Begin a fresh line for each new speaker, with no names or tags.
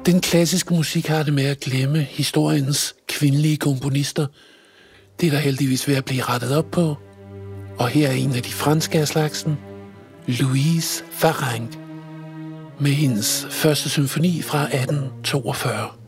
Den klassiske musik har det med at glemme historiens kvindelige komponister. Det er der heldigvis ved at blive rettet op på. Og her er en af de franske af slagsen, Louise Farrenc, med hendes første symfoni fra 1842.